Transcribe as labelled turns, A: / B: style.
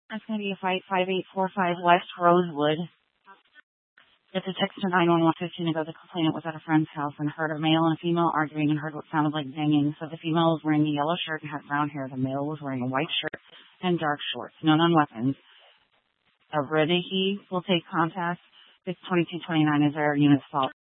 A: That's going to be a fight, 5845 West Rosewood. It's a text to 91115 ago. The complainant was at a friend's house and heard a male and a female arguing and heard what sounded like banging. So the female was wearing a yellow shirt and had brown hair. The male was wearing a white shirt and dark shorts. Known on weapons. A Ridihi will take contact. 62229 is our unit's fault.